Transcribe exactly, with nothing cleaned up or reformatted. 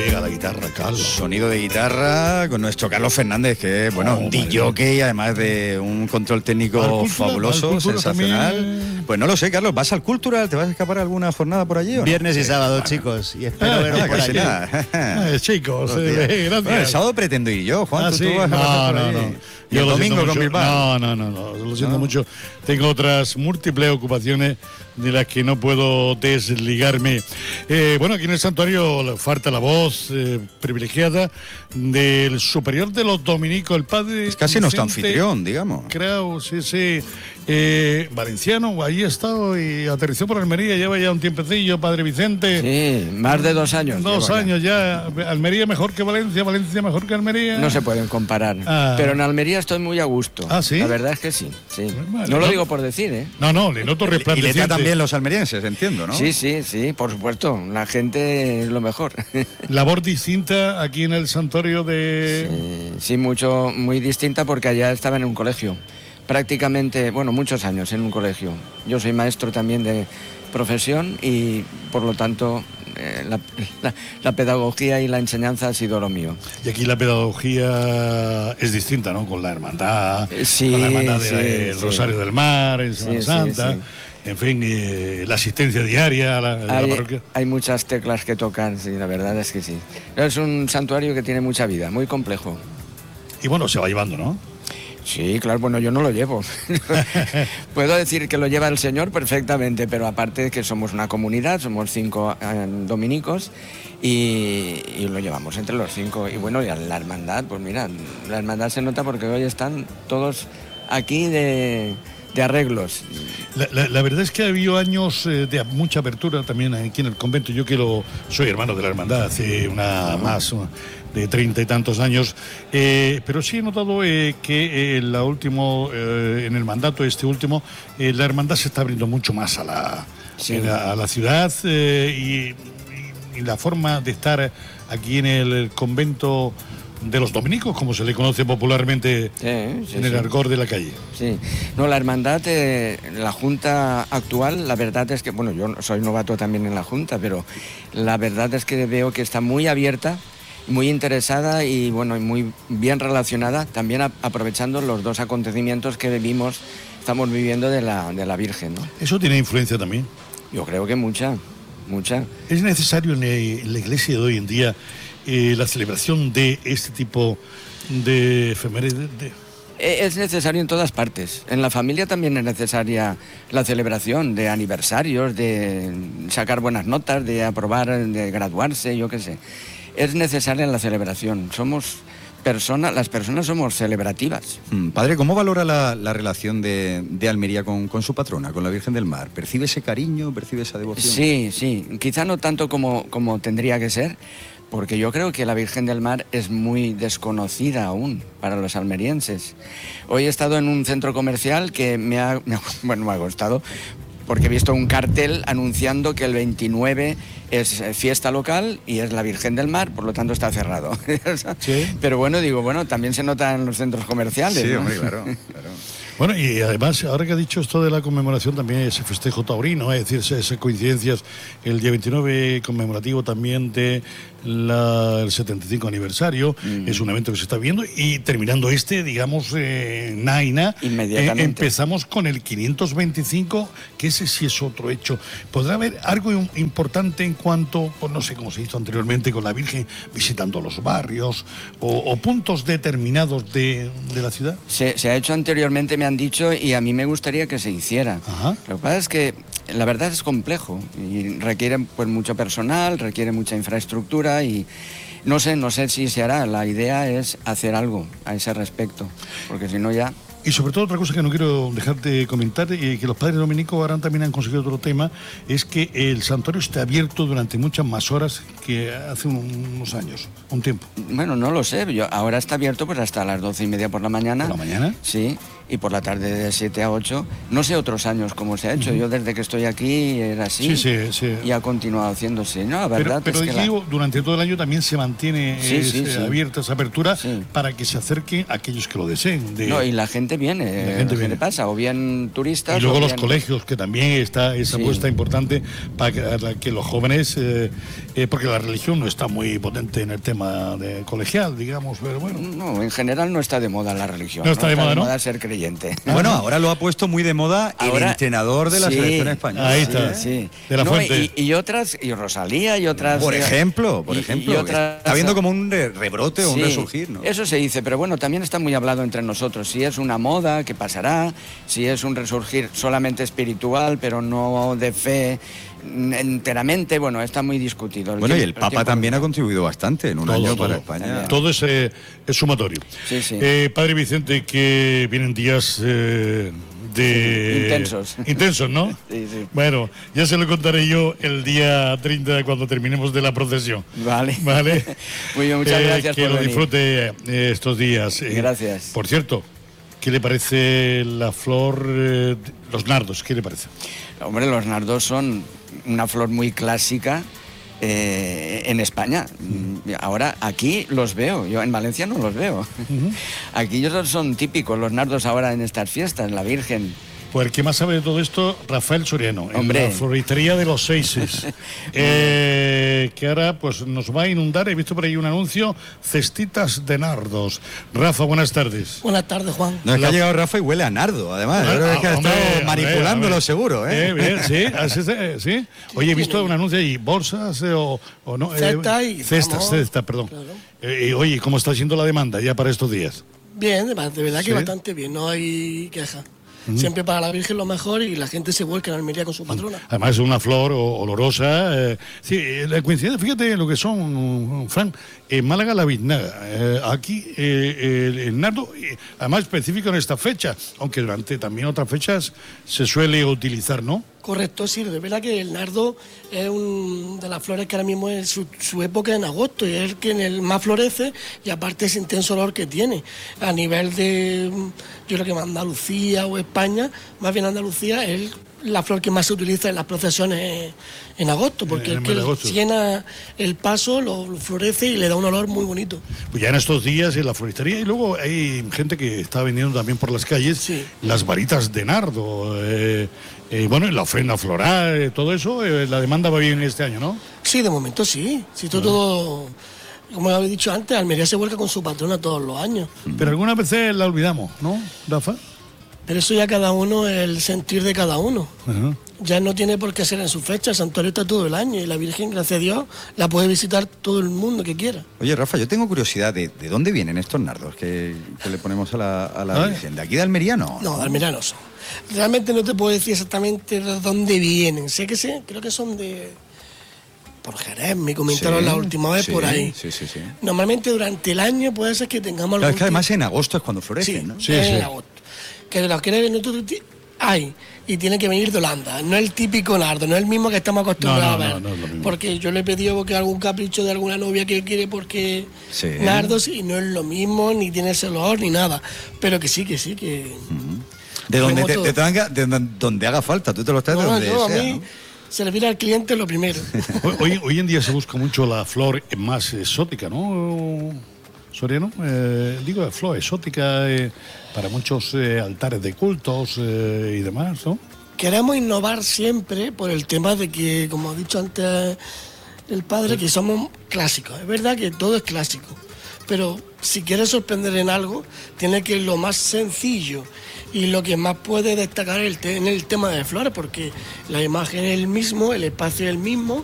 llega la guitarra, Carlos? Sonido de guitarra con nuestro Carlos Fernández, que es, bueno, Oh, un D J, además de un control técnico fabuloso, sensacional. También. Pues no lo sé, Carlos, ¿vas al Cultural? ¿Te vas a escapar a alguna jornada por allí o no? Viernes y sí, sábado, bueno. chicos, y espero Ah, veros ah, por allí. Eh, chicos, eh, gracias. Bueno, el sábado pretendo ir yo, Juan, Ah, tú, sí. tú vas a No, pasar por no, ahí. no. Y el lo domingo siento con mucho. Bilbao. No, no, no, no, lo siento ¿No? mucho. Tengo otras múltiples ocupaciones de las que no puedo desligarme. Eh, bueno, aquí en el santuario falta la voz eh, privilegiada del superior de los dominicos, el padre. Es casi nuestro anfitrión, digamos. Creo, sí, sí. Eh, valenciano, ahí he estado y aterrizó por Almería, lleva ya un tiempecillo, padre Vicente. Sí, más de dos años. Dos llevo años ya. Almería mejor que Valencia, Valencia mejor que Almería. No se pueden comparar. Ah. Pero en Almería estoy muy a gusto. ¿Ah, sí? La verdad es que sí, sí. Vale, no lo ¿no? digo por decir, ¿eh? No, no, le noto Y resplandeciente. le también los almerienses, entiendo, ¿no? Sí, sí, sí, por supuesto. La gente es lo mejor. Labor distinta aquí en el santuario de... Sí, sí, mucho, muy distinta porque allá estaba en un colegio. Prácticamente, bueno, muchos años en un colegio. Yo soy maestro también de profesión y, por lo tanto, eh, la, la, la pedagogía y la enseñanza ha sido lo mío. Y aquí la pedagogía es distinta, ¿no? Con la hermandad, Eh, sí, con la hermandad sí, del sí. Rosario del Mar, en Sí, Semana sí, Santa, sí. en fin, eh, la asistencia diaria a la, a la Hay, parroquia. hay muchas teclas que tocar, sí, la verdad es que sí. Es un santuario que tiene mucha vida, muy complejo. Y bueno, se va llevando, ¿no? Sí, claro, bueno, yo no lo llevo. Puedo decir que lo lleva el Señor perfectamente, pero aparte de que somos una comunidad, somos cinco eh, dominicos y, y lo llevamos entre los cinco. Y bueno, y a la hermandad, pues mira, la hermandad se nota porque hoy están todos aquí de, de arreglos. La, la, la verdad es que ha habido años eh, de mucha apertura también aquí en el convento. Yo que lo, soy hermano de la hermandad hace una más... Una, de treinta y tantos años, eh, pero sí he notado eh, que eh, la último, eh, en el mandato este último, eh, la hermandad se está abriendo mucho más a la, Sí. en la, a la ciudad eh, y, y, y la forma de estar aquí en el convento de los dominicos, como se le conoce popularmente Sí, sí, en el sí. argot de la calle. Sí, no, la hermandad, eh, la junta actual, la verdad es que, bueno, yo soy novato también en la junta, pero la verdad es que veo que está muy abierta, muy interesada y bueno, y muy bien relacionada, también a, aprovechando los dos acontecimientos que vivimos, estamos viviendo de la, de la Virgen, ¿no? Eso tiene influencia también. Yo creo que mucha, mucha. ¿Es necesario en, en la iglesia de hoy en día eh, la celebración de este tipo de efemérides? De... Es necesario en todas partes. En la familia también es necesaria la celebración de aniversarios, de sacar buenas notas, de aprobar, de graduarse, yo qué sé. Es necesaria la celebración. Somos personas, las personas somos celebrativas. Mm, padre, ¿cómo valora la, la relación de, de Almería con, con su patrona, con la Virgen del Mar? ¿Percibe ese cariño, percibe esa devoción? Sí, sí. Quizá no tanto como, como tendría que ser, porque yo creo que la Virgen del Mar es muy desconocida aún para los almerienses. Hoy he estado en un centro comercial que me ha, me ha, bueno, me ha gustado, porque he visto un cartel anunciando que el veintinueve es fiesta local y es la Virgen del Mar, por lo tanto está cerrado. Sí. Pero bueno, digo, bueno, también se nota en los centros comerciales. Sí, ¿no? hombre, claro, claro. Bueno, y además, ahora que ha dicho esto de la conmemoración, también ese festejo taurino, es decir, esas coincidencias, el día veintinueve conmemorativo también de la, el setenta y cinco aniversario, mm. es un evento que se está viendo, y terminando este, digamos, eh, Naina, inmediatamente. Eh, empezamos con el quinientos veinticinco, que ese sí es otro hecho. ¿Podrá haber algo importante en cuanto, pues no sé cómo se hizo anteriormente con la Virgen, visitando los barrios o, o puntos determinados de, de la ciudad? Se, se ha hecho anteriormente, me han dicho, y a mí me gustaría que se hiciera. Ajá. Lo que pasa es que la verdad es complejo y requiere pues mucho personal, requiere mucha infraestructura y no sé, no sé si se hará. La idea es hacer algo a ese respecto, porque si no ya... Y sobre todo otra cosa que no quiero dejar de comentar, eh, que los padres dominicos ahora también han conseguido otro tema, es que el santuario está abierto durante muchas más horas que hace unos años, un tiempo. Bueno, no lo sé, yo, ahora está abierto pues hasta las doce y media por la mañana. ¿Por la mañana? Sí, y por la tarde de siete a ocho. No sé otros años cómo se ha hecho. Uh-huh. Yo desde que estoy aquí era así. Sí, sí, sí. Y ha continuado haciéndose. No, la verdad pero, pero es que digo, la... durante todo el año también se mantiene sí, es, sí, sí. abierta esa apertura sí. para que se acerquen aquellos que lo deseen. De... No, y la gente viene. La gente viene. pasa, o bien turistas. Y luego o los bien... colegios, que también está esa sí. apuesta importante para que, que los jóvenes, eh, eh, porque la religión no está muy potente en el tema de colegial, digamos, pero bueno. No, en general no está de moda la religión. No está, no de, está moda, de ¿no? moda ser creyente. Bueno, ahora lo ha puesto muy de moda ahora, el entrenador de la sí, selección española. Ahí está, sí, sí. de la no, Fuente. Y, y otras, y Rosalía y otras... Por ejemplo, por y, ejemplo. Y otras, está viendo como un rebrote o sí, un resurgir, ¿no? Eso se dice, pero bueno, también está muy hablado entre nosotros. Si es una moda, ¿qué pasará? Si es un resurgir solamente espiritual, pero no de fe enteramente, bueno, está muy discutido. El bueno, y el, el Papa también ha contribuido bastante en un todo, año todo, para España. También. Todo es, eh, es sumatorio. Sí, sí. Eh, Padre Vicente, que vienen días eh, de... Sí, intensos. Intensos, ¿no? Sí, sí. Bueno, ya se lo contaré yo el día treinta cuando terminemos de la procesión. Vale. Vale. Muy bien, muchas gracias eh, Que por lo venir. disfrute eh, estos días. Eh, gracias. Por cierto, ¿qué le parece la flor, eh, los nardos? ¿Qué le parece? Hombre, los nardos son una flor muy clásica eh, en España. Mm. Ahora aquí los veo, yo en Valencia no los veo. Uh-huh. Aquí ellos son típicos los nardos ahora en estas fiestas, la Virgen. Pues el que más sabe de todo esto, Rafael Soriano, Hombre. en la floristería de los Seises, eh, que ahora pues nos va a inundar. He visto por ahí un anuncio, cestitas de nardos. Rafa, buenas tardes. Buenas tardes, Juan. No, es la... que ha llegado Rafa y huele a nardo, además. Ah, Yo creo que ha hombre, estado hombre, manipulándolo hombre. seguro, ¿eh? eh bien, sí, así, sí. Oye, he visto un anuncio ahí, bolsas eh, o, o no. Cesta eh, y cestas, cestas, perdón. Claro. Eh, oye, ¿cómo está siendo la demanda ya para estos días? Bien, de verdad que ¿Sí? bastante bien, no hay queja. Uh-huh. Siempre para la Virgen lo mejor y la gente se vuelca en Almería con su patrona. Además es una flor olorosa. Eh, sí, la coincidencia, fíjate lo que son, Fran, en Málaga la biznaga, eh, aquí eh, el, el nardo, eh, además específico en esta fecha, aunque durante también otras fechas se suele utilizar, ¿no? Correcto, sí, de verdad que el nardo es una de las flores que ahora mismo es su, su época en agosto y es el que en el más florece y aparte ese intenso olor que tiene. A nivel de, yo creo que Andalucía o España, más bien Andalucía, es la flor que más se utiliza en las procesiones en agosto, porque es que llena el paso, lo, lo florece y le da un olor muy bonito. Pues ya en estos días en la floristería y luego hay gente que está vendiendo también por las calles sí. las varitas de nardo, eh, eh, bueno, la ofrenda floral, eh, todo eso, eh, la demanda va bien este año, ¿no? Sí, de momento sí, sí, todo... todo... Como había dicho antes, Almería se vuelca con su patrona todos los años. Pero algunas veces la olvidamos, ¿no, Rafa? Pero eso ya cada uno, el sentir de cada uno. Uh-huh. Ya no tiene por qué ser en su fecha, el santuario está todo el año y la Virgen, gracias a Dios, la puede visitar todo el mundo que quiera. Oye, Rafa, yo tengo curiosidad de, de dónde vienen estos nardos que, que le ponemos a la, a la Virgen. ¿De aquí de Almería no? No, de Almería no son. Realmente no te puedo decir exactamente de dónde vienen. Sé que sé, creo que son de... por Jerez, me comentaron sí, la última vez sí, por ahí. Sí, sí, sí. Normalmente durante el año puede ser que tengamos... Claro, es que además en agosto es cuando florecen, sí, ¿no? Sí, en sí. agosto. Que los que nosotros hay y tiene que venir de Holanda. No es el típico nardo, no es el mismo que estamos acostumbrados no, no, a ver. No, no, no porque yo le he pedido que algún capricho de alguna novia que quiere porque sí. nardos y no es lo mismo, ni tiene ese olor ni nada. Pero que sí, que sí, que... Uh-huh. De donde, te, te, te haga, de donde haga falta, tú te lo traes no, de donde yo, sea, a mí, ¿no? Servir al cliente es lo primero. hoy, hoy en día se busca mucho la flor más exótica, ¿no, Soriano? Eh, digo, la flor exótica eh, para muchos eh, altares de cultos eh, y demás, ¿no? Queremos innovar siempre por el tema de que, como ha dicho antes el padre, que somos clásicos. Es verdad que todo es clásico, pero si quieres sorprender en algo, tiene que ir lo más sencillo y lo que más puede destacar el te- en el tema de flores, porque la imagen es el mismo, el espacio es el mismo